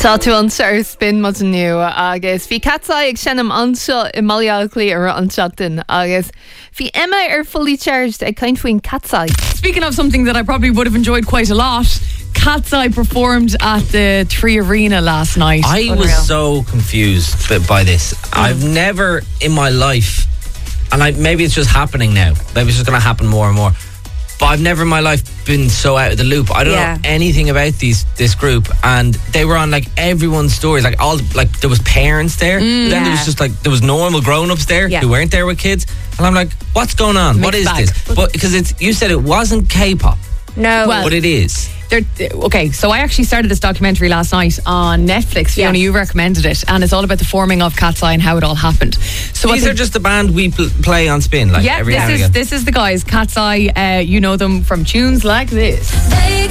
Tá tú an ar spin mod nu agus bhí catá ag sinnam anseo I maialclaí ar an seachtain agus bhí Emma fully charged ag caint faoin catá. Speaking of something that I probably would have enjoyed quite a lot, Cat's Eye performed at the Tree Arena last night. I was so confused by this. I've never in my life, and maybe it's just happening now. Maybe it's just going to happen more and more. But I've never in my life been so out of the loop. I don't know anything about this group, and they were on like everyone's stories. Like there was parents there. Then there was just like there was normal grown-ups there who weren't there with kids, and I'm like, what's going on? What is this? But because you said it wasn't K-pop. No, but it is. Okay, so I actually started this documentary last night on Netflix. Fiona, you recommended it, and it's all about the forming of Cat's Eye and how it all happened. So these are just the band we play on Spin, like every now and again. This is the guys, Cat's Eye. You know them from tunes like this.